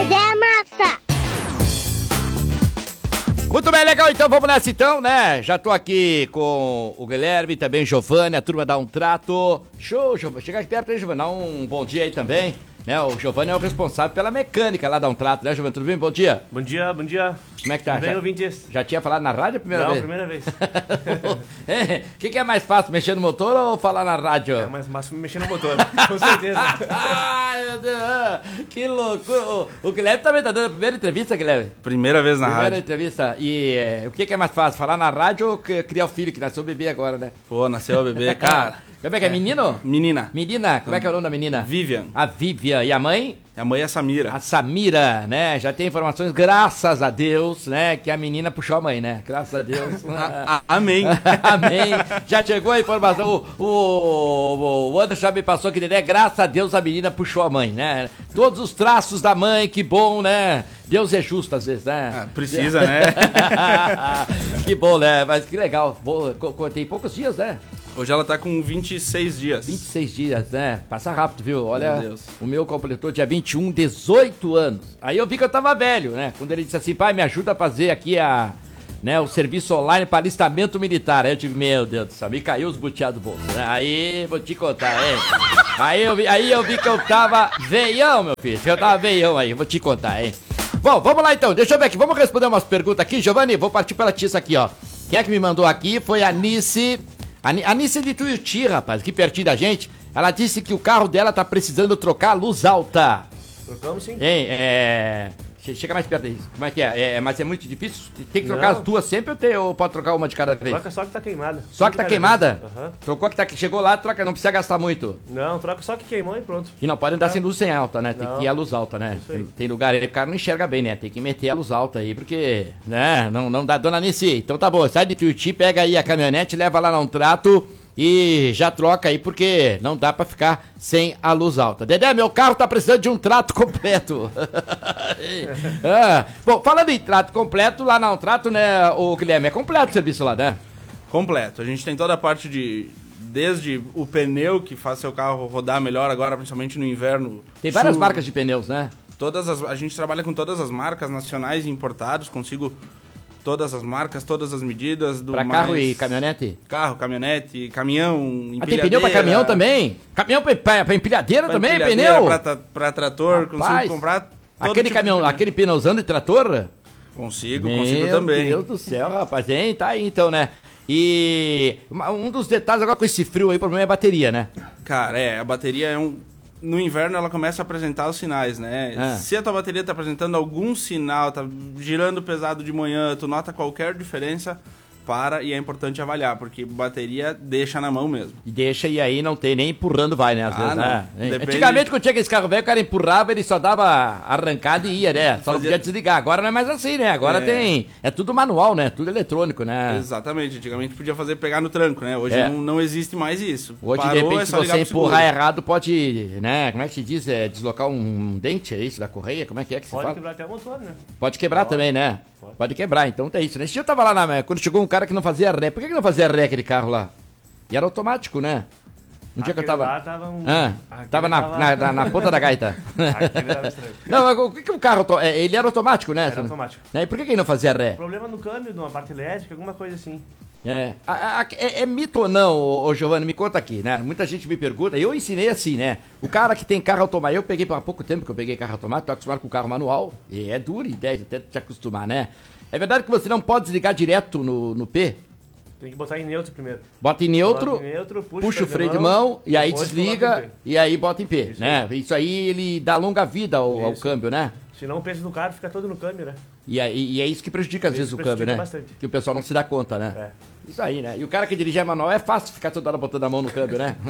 Zé Massa. Muito bem, legal, então vamos nessa então, né? Já tô aqui com o Guilherme, também Giovanni, a turma dá um trato. Show, Giovanni, chega aqui perto aí, Giovanni, dá um bom dia aí também. Né, o Giovanni é o responsável pela mecânica lá, dá um trato, né, Giovanni? Tudo bem? Bom dia. Bom dia, bom dia. Como é que tá? Bem, ouvintes. Já tinha falado na rádio a primeira vez? Não, primeira vez. O que é mais fácil, mexer no motor ou falar na rádio? É mais fácil mexer no motor, com certeza. Ai, meu Deus, que loucura. O Guilherme também tá dando a primeira entrevista, Guilherme? Primeira vez na Primeira rádio. entrevista. E o que é mais fácil, falar na rádio ou criar o filho, que nasceu o bebê agora, né? Pô, nasceu o bebê, cara. Como é que é, menino? Menina. Menina, como é que é o nome da menina? Vivian. A Vivian. E a mãe? A mãe é Samira. A Samira, né? Já tem informações, graças a Deus, né? Que a menina puxou a mãe, né? Graças a Deus. Amém. Amém. Já chegou a informação. O Anderson já me passou que, né? Graças a Deus a menina puxou a mãe, né? Todos os traços da mãe, que bom, né? Deus é justo às vezes, né? Precisa, né? Que bom, né? Mas que legal. Tem poucos dias, né? Hoje ela tá com 26 dias. 26 dias, né? Passa rápido, viu? Olha, Meu Deus. o meu completou dia 21, 18 anos. Aí eu vi que eu tava velho, né? Quando ele disse assim, pai, me ajuda a fazer aqui o serviço online para alistamento militar. Aí eu tive, meu Deus do céu, me caiu os buteados do bolso, né? Aí, vou te contar, hein? Aí eu vi que eu tava veião, meu filho. Eu tava veião aí, vou te contar, hein? Bom, vamos lá então, deixa eu ver aqui, vamos responder umas perguntas aqui, Giovanni, vou partir pela Tissa aqui, ó. Quem é que me mandou aqui foi a Nice... A Nice de Tuiuti, rapaz, aqui pertinho da gente. Ela disse que o carro dela tá precisando trocar a luz alta. Trocamos sim. Hein, chega mais perto aí. Como é que é? Mas é muito difícil? Tem que trocar as duas sempre ou pode trocar uma de cada vez? Troca só que tá queimada. Só que tá queimada? Aham. Trocou que chegou lá, troca, não precisa gastar muito. Não, troca só que queimou e pronto. E não pode andar sem luz sem alta, né? Tem Não. que ir a luz alta, né? Isso aí. Tem lugar aí que o cara não enxerga bem, né? Tem que meter a luz alta aí, porque, né? Não dá, dona Nice. Então tá bom, sai de Tuiuti, pega aí a caminhonete, leva lá num trato e já troca aí, porque não dá pra ficar sem a luz alta. Dedé, meu carro tá precisando de um trato completo. Bom, falando em trato completo, lá na trato, né, o Guilherme, é completo o serviço lá, né? Completo. A gente tem toda a parte desde o pneu, que faz seu carro rodar melhor agora, principalmente no inverno. Tem várias marcas de pneus, né? A gente trabalha com todas as marcas nacionais e importados, consigo todas as marcas, todas as medidas. Pra carro e caminhonete? Carro, caminhonete, caminhão, empilhadeira. Tem pneu pra caminhão também? Caminhão pra empilhadeira também, pneu? Pra trator, Rapaz, consigo comprar todo aquele tipo caminhão, aquele pneuzão de trator? Consigo Meu também. Deus do céu, rapaz, hein? Tá aí então, né? E um dos detalhes agora com esse frio aí, o problema é a bateria, né? Cara, a bateria no inverno ela começa a apresentar os sinais, né? Se a tua bateria tá apresentando algum sinal, tá girando pesado de manhã, tu nota qualquer diferença, para e é importante avaliar, porque bateria deixa na mão mesmo. E deixa, e aí não tem nem empurrando vai, né? Às vezes, não. né? Depende. Antigamente, quando tinha aquele carro velho, o cara empurrava, ele só dava arrancada e ia, né? Só não podia desligar. Agora não é mais assim, né? Agora é tudo manual, né? Tudo eletrônico, né? Exatamente. Antigamente podia pegar no tranco, né? Hoje não existe mais isso. Hoje, Parou, de repente, é se só ligar você pro seguro. empurrar errado, pode, né? Como é que se diz? Deslocar um dente, é isso, da correia? Como é que se Pode fala? quebrar até o motor, né? Pode quebrar também, né? Pode quebrar, então tem isso. Nesse dia eu tava lá, quando chegou um cara que não fazia ré. Por que não fazia ré aquele carro lá? E era automático, né? Um dia que eu tava... Lá tava tava na ponta da gaita. Aquele tava estranho. Não, mas o que o carro... Ele era automático, né? Era automático. E por que ele não fazia ré? Problema no câmbio, numa parte elétrica, alguma coisa assim. É mito ou não, ô Giovanni? Me conta aqui, né? Muita gente me pergunta, eu ensinei assim, né? O cara que tem carro automático, eu peguei há pouco tempo que eu peguei carro automático, tô acostumado com carro manual, e é duro e deve até te acostumar, né? É verdade que você não pode desligar direto no P? Tem que botar em neutro primeiro. Bota em neutro, Bota em neutro, puxa o freio de mão, e aí depois desliga, coloca em P. e aí bota em P, Isso né? Isso aí ele dá longa vida ao Isso. câmbio, né? Senão o peso do carro fica todo no câmbio, né? E é isso que prejudica às vezes o câmbio, né? bastante. Que o pessoal não se dá conta, né? É. Isso aí, né? E o cara que dirige a manual é fácil ficar toda hora botando a mão no câmbio, né?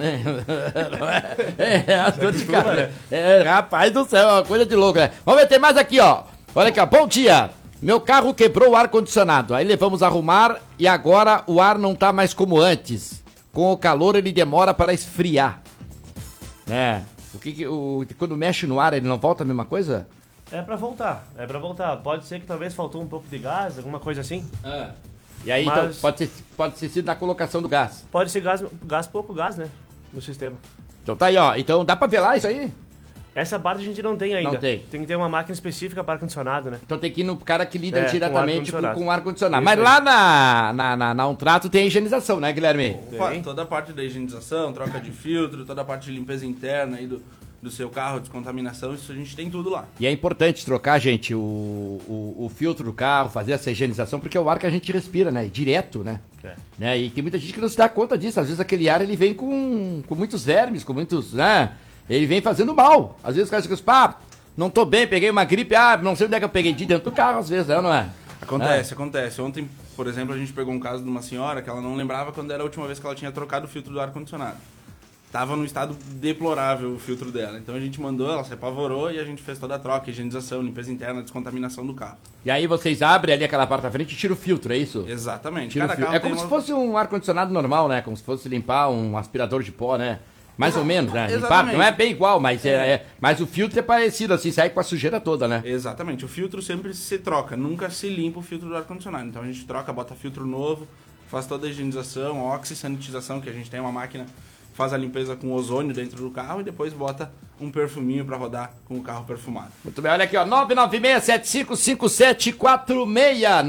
A dor de cara. Rapaz do céu, é uma coisa de louco, né? Vamos ver, tem mais aqui, ó. Olha aqui, ó. Bom dia. Meu carro quebrou o ar-condicionado. Aí levamos arrumar e agora o ar não tá mais como antes. Com o calor ele demora para esfriar. Né? Quando mexe no ar ele não volta a mesma coisa? É pra voltar. Pode ser que talvez faltou um pouco de gás, alguma coisa assim. E aí, Mas- então, pode ser sido na colocação do gás. Pode ser pouco gás, né? No sistema. Então tá aí, ó. Então dá pra ver lá isso aí? Essa parte a gente não tem ainda. Não tem. Tem que ter uma máquina específica para ar-condicionado, né? Então tem que ir no cara que lida diretamente com o ar-condicionado. Isso Mas aí. lá na Untrato tem a higienização, né, Guilherme? Opa, toda a parte da higienização, troca de filtro, toda a parte de limpeza interna aí do seu carro, descontaminação, isso a gente tem tudo lá. E é importante trocar, gente, o filtro do carro, fazer essa higienização, porque é o ar que a gente respira, né? Direto, né? Né? E tem muita gente que não se dá conta disso. Às vezes aquele ar ele vem com muitos vermes, com muitos, né? Ele vem fazendo mal. Às vezes os caras ficam, pá, não tô bem, peguei uma gripe, não sei onde é que eu peguei, de dentro do carro, às vezes, não é? Acontece. Ontem, por exemplo, a gente pegou um caso de uma senhora que ela não lembrava quando era a última vez que ela tinha trocado o filtro do ar-condicionado. Tava num estado deplorável o filtro dela. Então a gente mandou, ela se apavorou e a gente fez toda a troca, higienização, limpeza interna, descontaminação do carro. E aí vocês abrem ali aquela parte da frente e tiram o filtro, é isso? Exatamente. Tira o filtro. É como se fosse um ar-condicionado normal, né? Como se fosse limpar um aspirador de pó, né? Mais ou menos, né? Limpar, não é bem igual, mas, mas o filtro é parecido, assim, sai com a sujeira toda, né? Exatamente. O filtro sempre se troca, nunca se limpa o filtro do ar-condicionado. Então a gente troca, bota filtro novo, faz toda a higienização, oxi-sanitização, que a gente tem uma máquina, faz a limpeza com ozônio dentro do carro e depois bota um perfuminho pra rodar com o carro perfumado. Muito bem, olha aqui, ó, 996755746,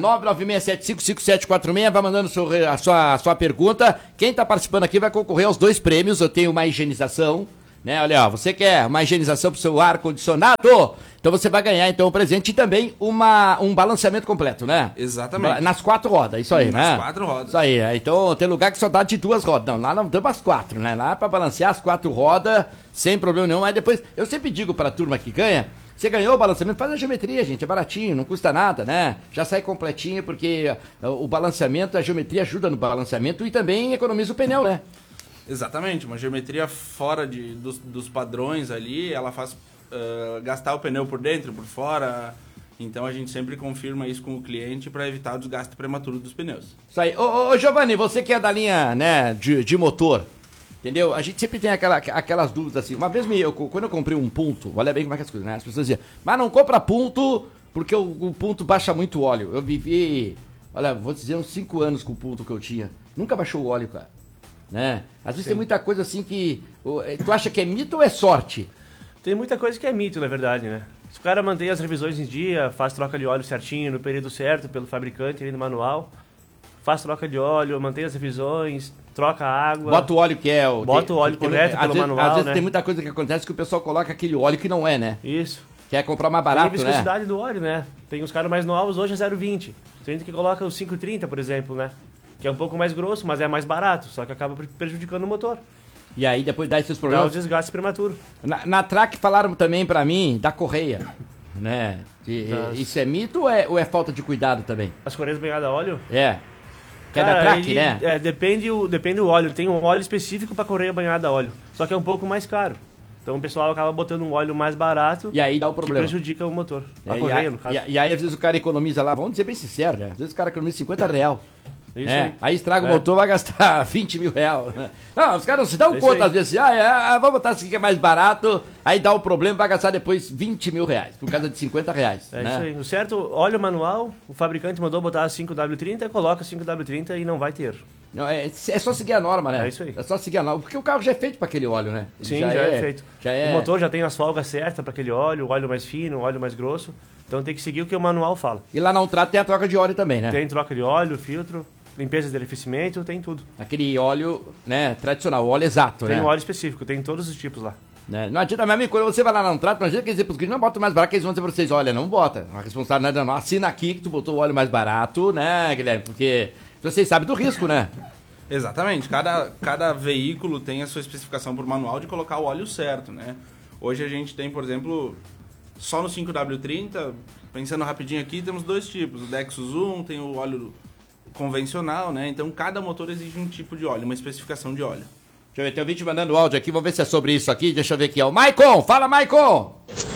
996755746, vai mandando a sua pergunta. Quem tá participando aqui vai concorrer aos 2 prêmios, eu tenho uma higienização, né, olha, ó, você quer uma higienização pro seu ar-condicionado? Então você vai ganhar, então, um presente e também um balanceamento completo, né? Exatamente. Nas 4 rodas, isso aí, né? Nas 4 rodas. Isso aí, então tem lugar que só dá de 2 rodas. Não, lá não damos as 4, né? Lá é pra balancear as 4 rodas, sem problema nenhum. Aí depois, eu sempre digo pra turma que ganha, você ganhou o balanceamento, faz a geometria, gente, é baratinho, não custa nada, né? Já sai completinho, porque o balanceamento, a geometria ajuda no balanceamento e também economiza o pneu, né? Exatamente, uma geometria fora dos padrões ali, ela faz gastar o pneu por dentro, por fora. Então a gente sempre confirma isso com o cliente para evitar o desgaste prematuro dos pneus. Isso aí. Ô Giovanni, você que é da linha, né, de motor, entendeu? A gente sempre tem aquelas dúvidas assim. Uma vez, quando eu comprei um Punto, olha bem como é que as coisas, né? As pessoas diziam, mas não compra Punto porque o Punto baixa muito óleo. Eu vivi, olha, vou dizer uns 5 anos com o Punto que eu tinha. Nunca baixou o óleo, cara. Né? Às vezes tem muita coisa assim que... Tu acha que é mito ou é sorte? Tem muita coisa que é mito, na verdade, né? Se o cara mantém as revisões em dia, faz troca de óleo certinho, no período certo, pelo fabricante ali no manual, faz troca de óleo, mantém as revisões, troca a água... Bota o óleo que é... Bota o óleo correto pelo manual, às vezes né? tem muita coisa que acontece que o pessoal coloca aquele óleo que não é, né? Isso. Quer comprar mais Tem a barato, né? viscosidade do óleo, né? Tem os caras mais novos, hoje é 0,20. Tem gente que coloca o 5,30, por exemplo, né? Que é um pouco mais grosso, mas é mais barato, só que acaba prejudicando o motor. E aí depois dá esses Dá o problemas. desgaste prematuro. Na Track falaram também pra mim da correia, né? Isso é mito ou é falta de cuidado também? As correias banhadas a óleo? É. Que é da Track, né? Depende do óleo. Tem um óleo específico para correia banhada a óleo. Só que é um pouco mais caro. Então o pessoal acaba botando um óleo mais barato. E aí dá o problema. Que prejudica o motor. A correia, no caso. E aí às vezes o cara economiza lá, vamos dizer bem sincero, né? Às vezes o cara economiza R$50. Isso aí estraga o motor, vai gastar R$20 mil. Não, os caras não se dão conta, às vezes, vamos botar isso aqui que é mais barato, aí dá o problema, vai gastar depois R$20 mil, por causa de R$50. É né? isso aí. O certo, óleo manual, o fabricante mandou botar 5W30, coloca 5W30 e não vai ter. Não, é só seguir a norma, né? É isso aí. É só seguir a norma, porque o carro já é feito para aquele óleo, né? Sim, já é feito. Já é... O motor já tem as folgas certas para aquele óleo, o óleo mais fino, o óleo mais grosso. Então tem que seguir o que o manual fala. E lá na Untrato tem a troca de óleo também, né? Tem troca de óleo, filtro, limpeza de arrefecimento, tem tudo. Aquele óleo, né, tradicional, o óleo exato, né? Tem um óleo específico, tem todos os tipos lá. Né? Não adianta, mesmo quando você vai lá na Untrato, não adianta que dizer pros clientes, não bota mais barato, que eles vão dizer pra vocês, olha, não bota. A responsabilidade não, assina aqui que tu botou o óleo mais barato, né, Guilherme? Porque vocês sabem do risco, né? Exatamente, cada veículo tem a sua especificação por manual de colocar o óleo certo, né? Hoje a gente tem, por exemplo, só no 5W30, pensando rapidinho aqui, temos 2 tipos, o Dexus 1, tem o óleo convencional, né? Então cada motor exige um tipo de óleo, uma especificação de óleo. Deixa eu ver, tem um vídeo mandando áudio aqui, vamos ver se é sobre isso aqui, deixa eu ver aqui, é o Maicon, fala Maicon!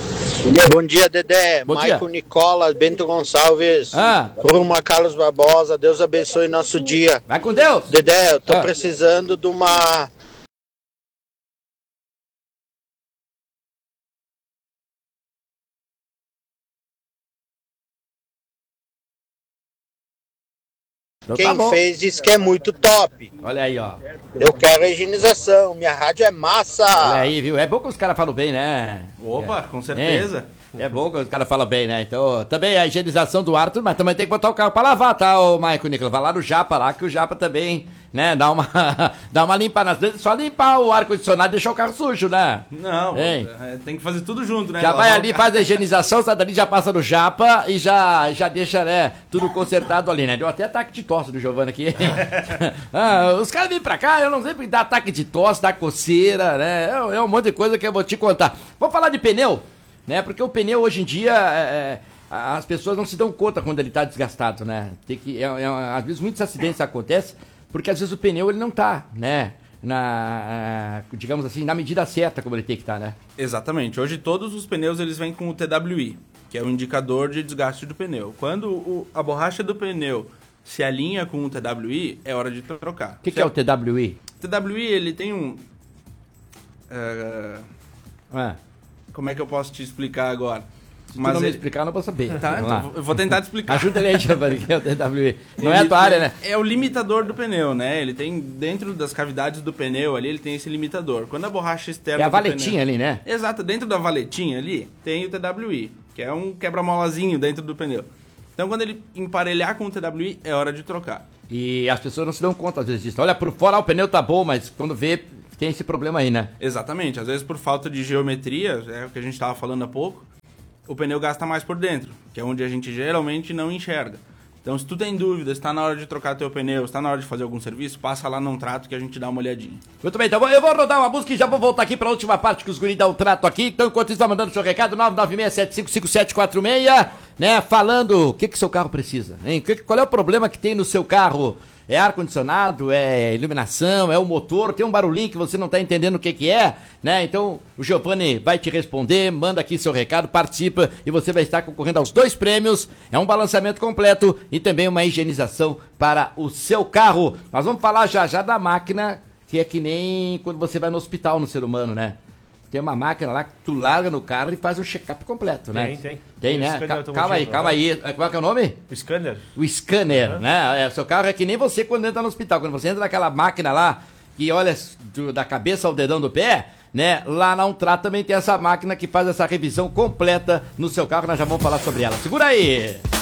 Bom dia, Dedé. Bom Maicon dia. Nicolas, Bento Gonçalves. Rumo a Carlos Barbosa. Deus abençoe nosso dia. Vai com Deus! Dedé, eu tô precisando de uma Então, Quem tá fez disse que é muito top. Olha aí, ó. Eu quero a higienização, minha rádio é massa. Olha aí, viu? É bom que os caras falam bem, né? Opa, com certeza. É bom que os caras falam bem, né? Então, também a higienização do ar, mas também tem que botar o carro pra lavar, tá, ô Maico Nicolas? Vai lá no Japa lá, que o Japa também, né, dá uma limpa nas vezes, só limpar o ar-condicionado e deixar o carro sujo, né? Não, tem que fazer tudo junto, né? Já vai ali, faz a higienização, sai dali, já passa no Japa e já deixa, né, tudo consertado ali, né? Deu até ataque de tosse do Giovanni aqui. Os caras vêm pra cá, eu não sei porque dá ataque de tosse, dá coceira, né? É um monte de coisa que eu vou te contar. Vamos falar de pneu? Né? Porque o pneu hoje em dia, as pessoas não se dão conta quando ele está desgastado, né? Às vezes muitos acidentes acontecem porque às vezes o pneu ele não está, né? Digamos assim, na medida certa como ele tem que estar, né? Exatamente. Hoje todos os pneus eles vêm com o TWI, que é o indicador de desgaste do pneu. Quando a borracha do pneu se alinha com o TWI, é hora de trocar. O que é o TWI? O TWI ele tem um... Como é que eu posso te explicar agora? Se tu não me explicar, eu não vou saber. Tá, então eu vou tentar te explicar. Ajuda ele aí, Giovanni, que é o TWI. Não é a tua área, né? É o limitador do pneu, né? Ele tem, dentro das cavidades do pneu ali, ele tem esse limitador. Quando a borracha externa... É a valetinha ali, né? Exato, dentro da valetinha ali, tem o TWI, que é um quebra-molazinho dentro do pneu. Então, quando ele emparelhar com o TWI, é hora de trocar. E as pessoas não se dão conta, às vezes, disso. Olha, por fora o pneu tá bom, mas quando vê... Tem esse problema aí, né? Exatamente. Às vezes, por falta de geometria, é o que a gente estava falando há pouco, o pneu gasta mais por dentro, que é onde a gente geralmente não enxerga. Então, se tu tem dúvida, se tá na hora de trocar teu pneu, se tá na hora de fazer algum serviço, passa lá num trato que a gente dá uma olhadinha. Muito bem, então eu vou rodar uma música e já vou voltar aqui para a última parte que os guris dão um trato aqui. Então, enquanto isso, vai mandando seu recado, 996755746, né? Falando o que seu carro precisa, hein? Qual é o problema que tem no seu carro? É ar-condicionado, é iluminação, é o motor, tem um barulhinho que você não está entendendo o que é, né? Então o Giovanni vai te responder, manda aqui seu recado, participa e você vai estar concorrendo aos 2 prêmios. É um balanceamento completo e também uma higienização para o seu carro. Nós vamos falar já da máquina, que é que nem quando você vai no hospital no ser humano, né? Tem uma máquina lá que tu larga no carro e faz um check-up completo, né? Tem, né? Calma aí. Qual é o nome? O scanner. O scanner, né? Seu carro é que nem você quando entra no hospital. Quando você entra naquela máquina lá, que olha da cabeça ao dedão do pé, né? Lá na Umtrato também tem essa máquina que faz essa revisão completa no seu carro. Nós já vamos falar sobre ela. Segura aí!